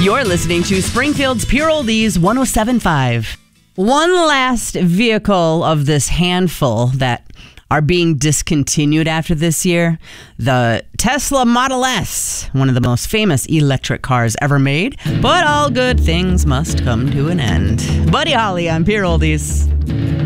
You're listening to Springfield's Pure Oldies 107.5. One last vehicle of this handful that are being discontinued after this year, the Tesla Model S, one of the most famous electric cars ever made. But all good things must come to an end. Buddy Holly on Pure Oldies.